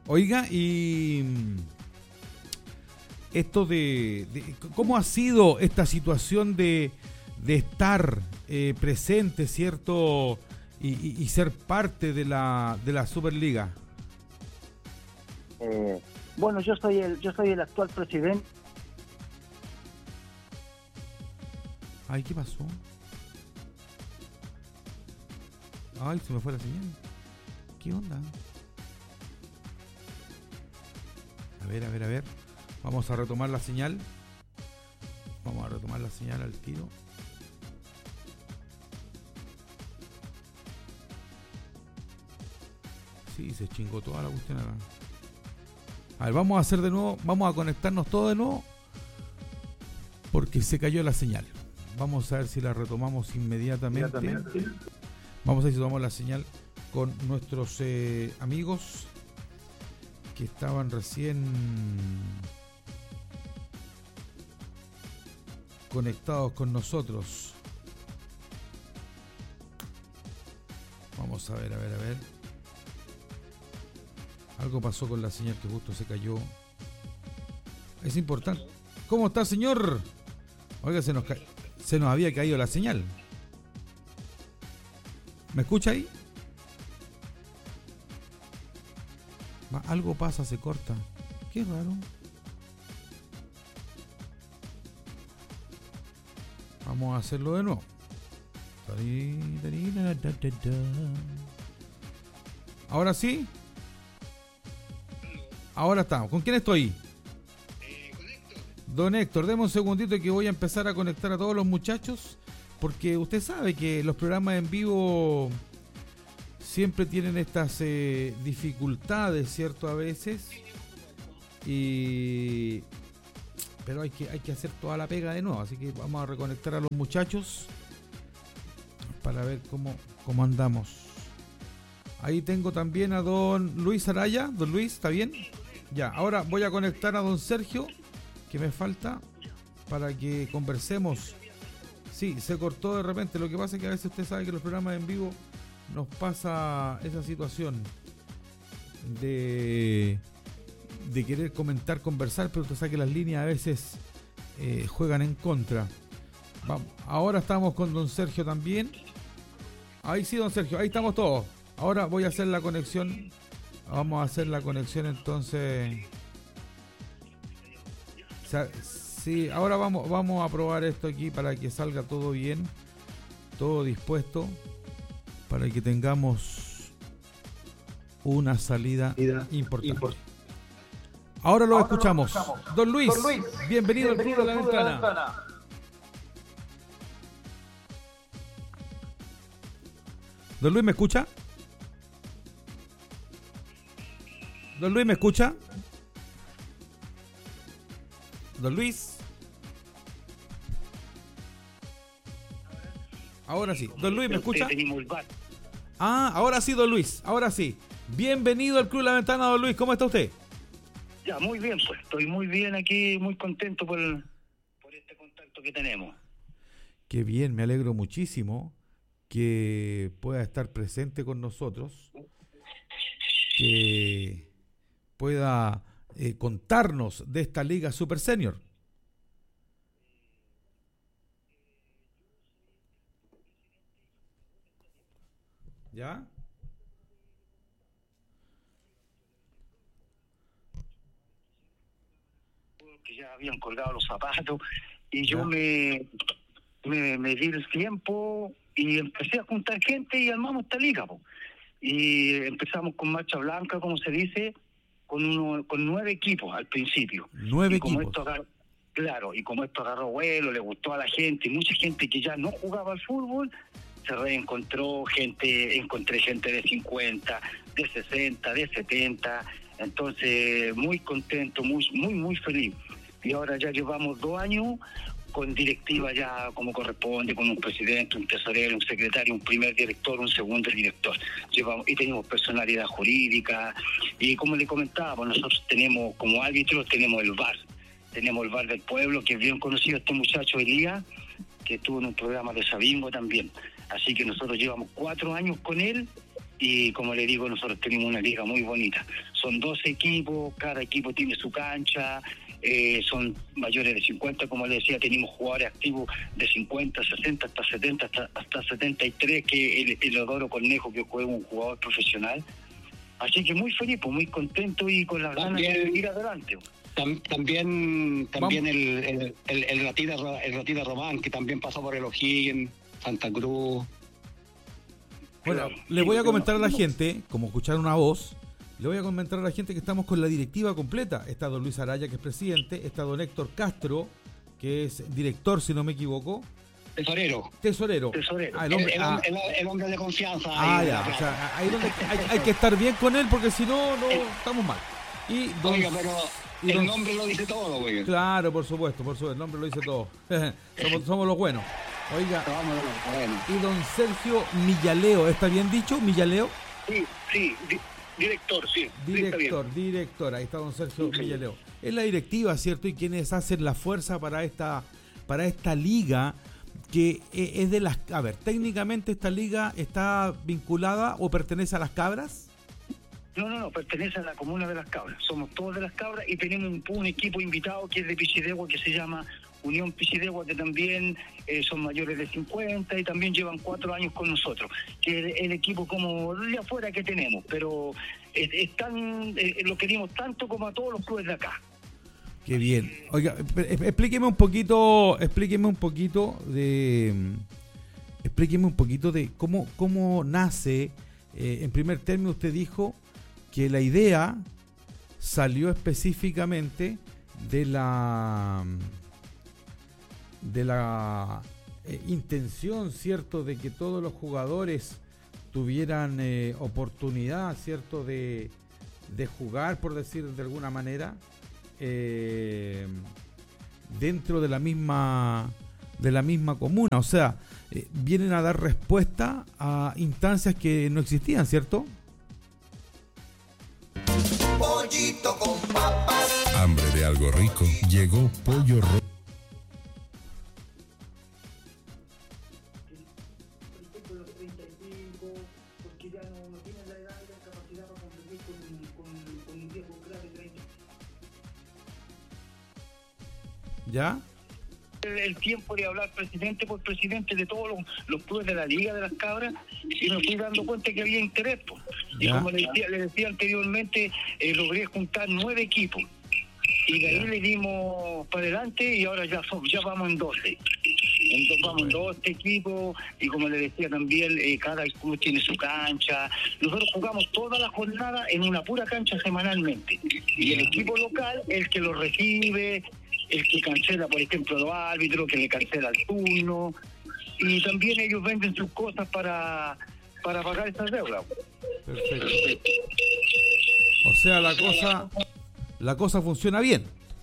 Oiga, y esto de ¿cómo ha sido esta situación de estar presente, cierto, y ser parte de la Superliga? Bueno, yo soy el actual presidente. Ay, ¿qué pasó? Ay, se me fue la señal. ¿Qué onda? A ver. Vamos a retomar la señal. Vamos a retomar la señal al tiro. Sí, se chingó toda la cuestión acá. A ver, vamos a hacer de nuevo. Vamos a conectarnos todos de nuevo. Porque se cayó la señal. Vamos a ver si la retomamos inmediatamente. Vamos a ver si tomamos la señal con nuestros amigos que estaban recién conectados con nosotros. Vamos a ver. Algo pasó con la señal que justo se cayó. Es importante. ¿Cómo está, señor? Oiga, se nos había caído la señal. ¿Me escucha ahí? Algo pasa, se corta. Qué raro. Vamos a hacerlo de nuevo. ¿Ahora sí? Ahora estamos. ¿Con quién estoy? Con Héctor. Don Héctor, deme un segundito que voy a empezar a conectar a todos los muchachos, porque usted sabe que los programas en vivo siempre tienen estas dificultades, ¿cierto? A veces. Pero hay que hacer toda la pega de nuevo, así que vamos a reconectar a los muchachos para ver cómo andamos. Ahí tengo también a don Luis Araya. Don Luis, ¿está bien? Ya, ahora voy a conectar a don Sergio, que me falta, para que conversemos. Sí, se cortó de repente. Lo que pasa es que a veces usted sabe que los programas en vivo nos pasa esa situación de querer comentar, conversar, pero usted sabe que las líneas a veces juegan en contra. Vamos, ahora estamos con don Sergio también. Ahí sí, don Sergio, ahí estamos todos. Ahora voy a hacer la conexión. Vamos a hacer la conexión entonces. O sea, sí, ahora vamos a probar esto aquí para que salga todo bien, todo dispuesto, para que tengamos una salida importante. Ahora lo escuchamos. Don Luis, bienvenido al Club de la Ventana. Don Luis, ¿me escucha? Don Luis, ¿me escucha? Don Luis. Ahora sí. Don Luis, ¿me escucha? Ah, ahora sí, don Luis. Ahora sí. Bienvenido al Club de la Ventana, don Luis. ¿Cómo está usted? Ya, muy bien, pues. Estoy muy bien aquí, muy contento por este contacto que tenemos. Qué bien, me alegro muchísimo que pueda estar presente con nosotros, que pueda contarnos de esta Liga Super Senior. ¿Ya? Que ya habían colgado los zapatos y yo me di el tiempo y empecé a juntar gente y armamos esta liga, po. Y empezamos con marcha blanca, como se dice, con 9 equipos al principio. 9 equipos. Y como esto agarró vuelo, le gustó a la gente, y mucha gente que ya no jugaba al fútbol se reencontró, encontré gente de 50, de 60, de 70, entonces muy contento, muy feliz. Y ahora ya llevamos 2 años con directiva ya como corresponde, con un presidente, un tesorero, un secretario, un primer director, un segundo director. Y tenemos personalidad jurídica, y como le comentábamos, nosotros tenemos como árbitros, tenemos el VAR del pueblo, que es bien conocido, este muchacho Elías, que estuvo en un programa de Sabingo también. Así que nosotros llevamos 4 años con él y como le digo, nosotros tenemos una liga muy bonita. Son 12 equipos, cada equipo tiene su cancha, son mayores de 50, como le decía, tenemos jugadores activos de 50, 60, hasta 70, hasta 73, que el Odoro Cornejo, que fue un jugador profesional. Así que muy feliz, pues, muy contento y con las ganas de ir adelante. También el Ratita Román, que también pasó por el O'Higgins, Santa Cruz. Bueno, le voy a comentar a la gente, como escucharon una voz, le voy a comentar a la gente que estamos con la directiva completa. Está don Luis Araya, que es presidente, está don Héctor Castro, que es director, si no me equivoco. Tesorero. El hombre de confianza. Ya. O sea, ahí donde hay que estar bien con él, porque si no, estamos mal. Y Oiga, pero el nombre lo dice todo, güey. Claro, por supuesto, el nombre lo dice todo. somos los buenos. Oiga, y don Sergio Millaleo, ¿está bien dicho? ¿Millaleo? Sí, director, sí. Director, ahí está don Sergio Millaleo. Es la directiva, ¿cierto? Y quienes hacen la fuerza para esta liga, que es de las... A ver, técnicamente esta liga está vinculada o pertenece a Las Cabras. No, pertenece a la comuna de Las Cabras. Somos todos de Las Cabras y tenemos un equipo invitado que es de Pichidegua, que se llama Unión Pichidegua, que también son mayores de 50 y también llevan 4 años con nosotros, que es el equipo como de afuera que tenemos, pero lo queremos tanto como a todos los clubes de acá. Qué bien. Oiga, explíqueme un poquito de cómo nace. En primer término, usted dijo que la idea salió específicamente de la intención, ¿cierto?, de que todos los jugadores tuvieran oportunidad, ¿cierto?, de jugar, por decir de alguna manera, dentro de la misma comuna. O sea, vienen a dar respuesta a instancias que no existían, ¿cierto? Pollito con papas. Hambre de algo rico. Llegó Pollo Rojo. ¿Ya? El tiempo de hablar presidente por presidente de todos los clubes de la Liga de Las Cabras, y me fui dando cuenta que había interés, pues. Y como le decía anteriormente, logré juntar 9 equipos y de ahí le dimos para adelante y ahora ya vamos en 12. Vamos en 12 equipos y como le decía también, cada club tiene su cancha. Nosotros jugamos toda la jornada en una pura cancha semanalmente y el equipo local, el que lo recibe, el que cancela, por ejemplo, los árbitros, que le cancela el turno, y también ellos venden sus cosas para pagar esas deudas. Perfecto. O sea, la cosa funciona bien.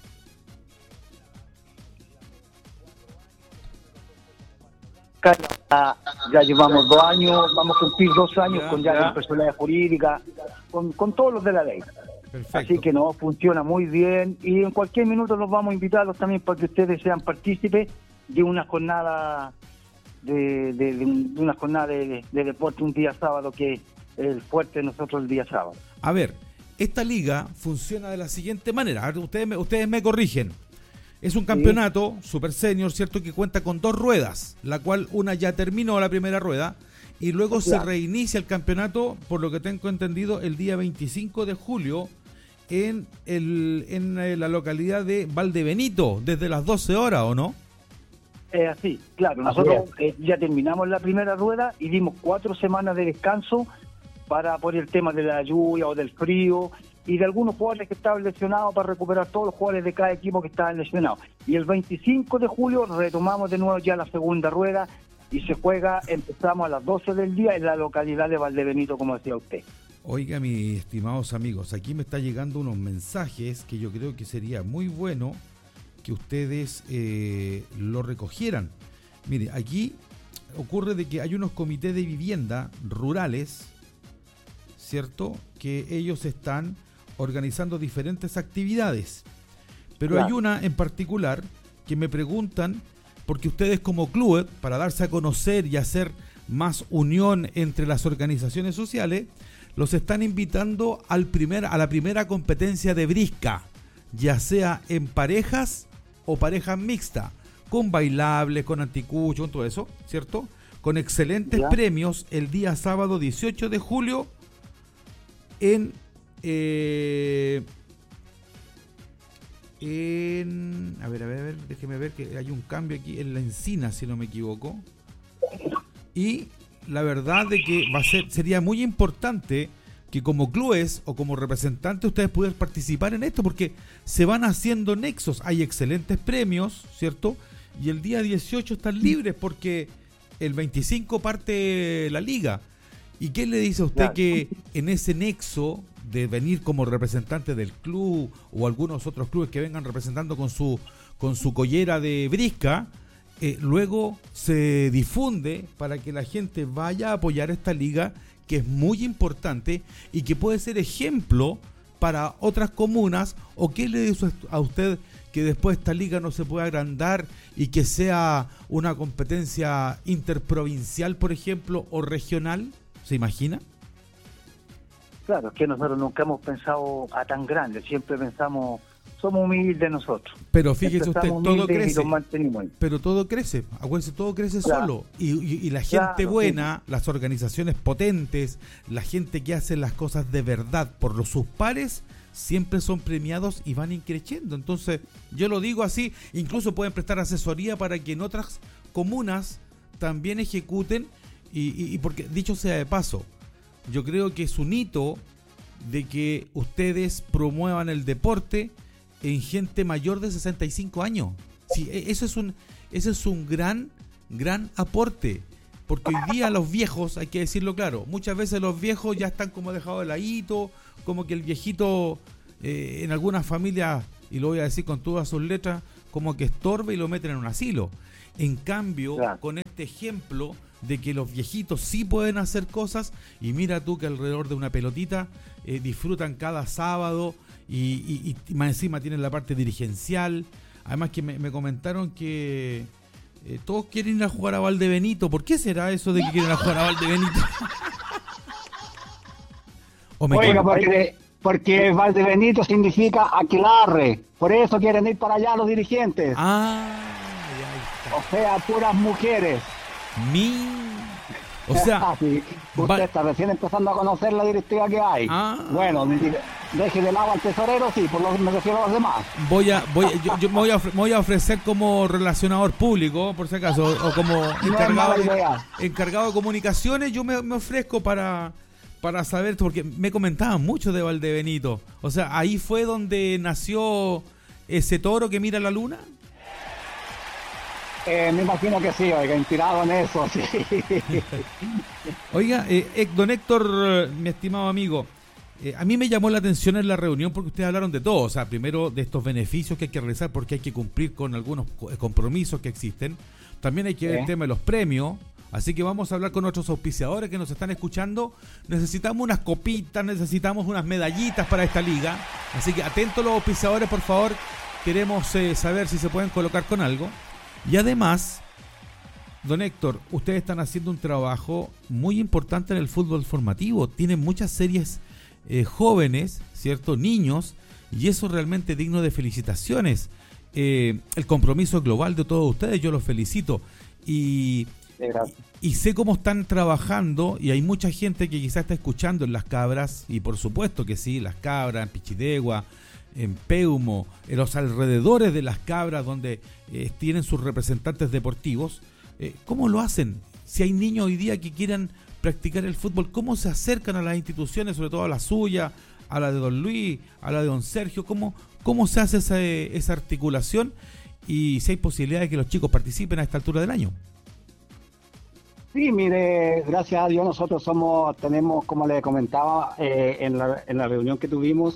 Ya llevamos 2 años, vamos a cumplir 2 años con la personalidad jurídica, con todos los de la ley. Perfecto. Así que no, funciona muy bien y en cualquier minuto los vamos a invitarlos también para que ustedes sean partícipes de una jornada de deporte un día sábado, que es el fuerte de nosotros el día sábado. A ver, esta liga funciona de la siguiente manera. A ver, ustedes me corrigen. Es un campeonato super senior, ¿cierto?, que cuenta con 2 ruedas, la cual una ya terminó la primera rueda y luego se reinicia el campeonato, por lo que tengo entendido, el día 25 de julio en la localidad de Valdebenito, desde las 12 horas, ¿o no? Así, claro. Nosotros ya terminamos la primera rueda y dimos 4 semanas de descanso por el tema de la lluvia o del frío y de algunos jugadores que estaban lesionados, para recuperar todos los jugadores de cada equipo que estaban lesionados. Y el 25 de julio retomamos de nuevo ya la segunda rueda y empezamos a las 12 del día en la localidad de Valdebenito, como decía usted. Oiga, mis estimados amigos, aquí me está llegando unos mensajes que yo creo que sería muy bueno que ustedes lo recogieran. Mire, aquí ocurre de que hay unos comités de vivienda rurales, ¿cierto?, que ellos están organizando diferentes actividades, pero hay una en particular que me preguntan, porque ustedes como club, para darse a conocer y hacer más unión entre las organizaciones sociales, los están invitando a la primera competencia de brisca, ya sea en parejas o parejas mixtas, con bailables, con anticucho, con todo eso, ¿cierto? Con excelentes premios el día sábado 18 de julio en a ver, déjeme ver que hay un cambio aquí en La Encina, si no me equivoco. Y la verdad de que sería muy importante que como clubes o como representantes ustedes pudieran participar en esto, porque se van haciendo nexos, hay excelentes premios, ¿cierto? Y el día 18 están libres porque el 25 parte la liga. ¿Y qué le dice a usted que en ese nexo de venir como representante del club o algunos otros clubes que vengan representando con su collera de brisca, luego se difunde para que la gente vaya a apoyar esta liga, que es muy importante y que puede ser ejemplo para otras comunas? ¿O qué le dice a usted que después esta liga no se pueda agrandar y que sea una competencia interprovincial, por ejemplo, o regional? ¿Se imagina? Claro, es que nosotros nunca hemos pensado a tan grande, siempre pensamos, somos humildes nosotros. Pero fíjese usted, todo crece. Pero todo crece, acuérdense, todo crece solo. Y la gente buena, las organizaciones potentes, la gente que hace las cosas de verdad por sus pares, siempre son premiados y van increciendo. Entonces, yo lo digo así, incluso pueden prestar asesoría para que en otras comunas también ejecuten, y porque, dicho sea de paso, yo creo que es un hito de que ustedes promuevan el deporte en gente mayor de 65 años. Sí, ese es un gran aporte, porque hoy día los viejos, hay que decirlo claro, muchas veces los viejos ya están como dejados de ladito, como que el viejito en algunas familias, y lo voy a decir con todas sus letras, como que estorba y lo meten en un asilo. En cambio, con este ejemplo de que los viejitos sí pueden hacer cosas, y mira tú que alrededor de una pelotita disfrutan cada sábado, y más encima tienen la parte dirigencial. Además que me comentaron que todos quieren ir a jugar a Valdebenito. ¿Por qué será eso de que quieren ir a jugar a Valdebenito? Oiga, porque Valdebenito significa aquelarre, por eso quieren ir para allá los dirigentes. O sea, puras mujeres. O sea, sí, usted está recién empezando a conocer la directiva que hay. Bueno, deje de lado al tesorero, sí, por lo que me refiero a los demás. Yo me voy a ofrecer como relacionador público, por si acaso, o como encargado de comunicaciones. Yo me ofrezco para saber, porque me comentaban mucho de Valdebenito. O sea, ahí fue donde nació ese toro que mira la luna. Me imagino que sí, oiga, inspirado en eso, sí. Oiga, don Héctor, mi estimado amigo, a mí me llamó la atención en la reunión porque ustedes hablaron de todo. O sea, primero de estos beneficios que hay que realizar porque hay que cumplir con algunos compromisos que existen. También hay que ver el tema de los premios. Así que vamos a hablar con nuestros auspiciadores que nos están escuchando. Necesitamos unas copitas, necesitamos unas medallitas para esta liga. Así que atentos los auspiciadores, por favor. Queremos saber si se pueden colocar con algo. Y además, don Héctor, ustedes están haciendo un trabajo muy importante en el fútbol formativo. Tienen muchas series jóvenes, ¿cierto? Niños, y eso es realmente digno de felicitaciones. El compromiso global de todos ustedes, yo los felicito. Y sé cómo están trabajando, y hay mucha gente que quizás está escuchando en Las Cabras, y por supuesto que sí, Las Cabras, en Pichidegua, en Peumo, en los alrededores de Las Cabras, donde tienen sus representantes deportivos. ¿Cómo lo hacen? Si hay niños hoy día que quieran practicar el fútbol, ¿cómo se acercan a las instituciones, sobre todo a la suya, a la de don Luis, a la de don Sergio? ¿Cómo se hace esa articulación? Y si hay posibilidad de que los chicos participen a esta altura del año. Sí, mire, gracias a Dios nosotros tenemos, como le comentaba en la reunión que tuvimos,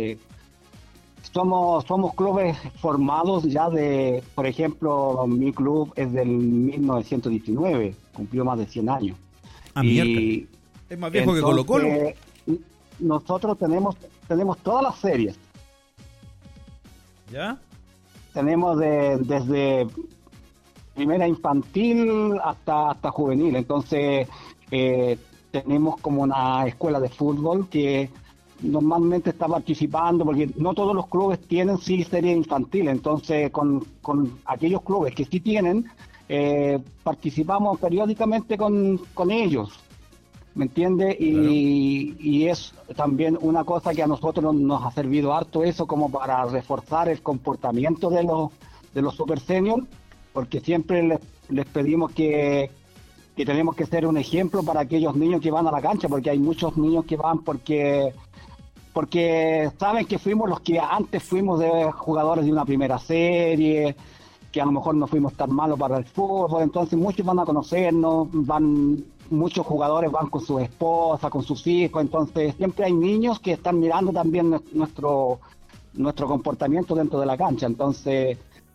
somos clubes formados ya de, por ejemplo, mi club es del 1919, cumplió más de 100 años. Y es más viejo que Colo-Colo. Nosotros tenemos todas las series. ¿Ya? Tenemos desde primera infantil hasta juvenil. Entonces tenemos como una escuela de fútbol que normalmente está participando, porque no todos los clubes tienen serie infantil. Entonces con aquellos clubes que sí tienen, participamos periódicamente con ellos, ¿me entiendes? Y es también una cosa que a nosotros nos ha servido harto eso, como para reforzar el comportamiento de los super seniors, porque siempre les pedimos que tenemos que ser un ejemplo para aquellos niños que van a la cancha, porque hay muchos niños que van porque saben que fuimos los que antes fuimos de jugadores de una primera serie, que a lo mejor no fuimos tan malos para el fútbol. Entonces muchos van a conocernos, muchos jugadores van con sus esposas, con sus hijos. Entonces siempre hay niños que están mirando también nuestro comportamiento dentro de la cancha. Entonces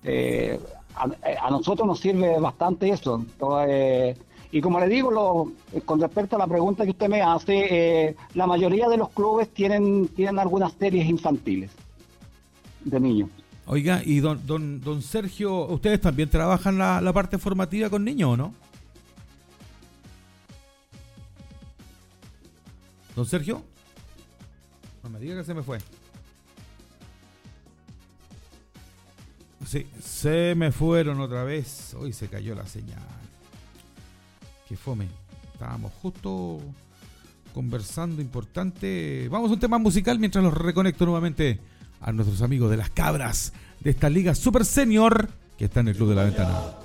a nosotros nos sirve bastante eso. Entonces, y como le digo, con respecto a la pregunta que usted me hace, la mayoría de los clubes tienen algunas series infantiles de niños. Oiga, y don Sergio, ¿ustedes también trabajan la parte formativa con niños o no? ¿Don Sergio? No me diga que se me fue. Sí, se me fueron otra vez. Hoy se cayó la señal. Qué fome. Estábamos justo conversando importante. Vamos a un tema musical mientras los reconecto nuevamente a nuestros amigos de las cabras de esta liga Super Senior que está en el Club de la Ventana.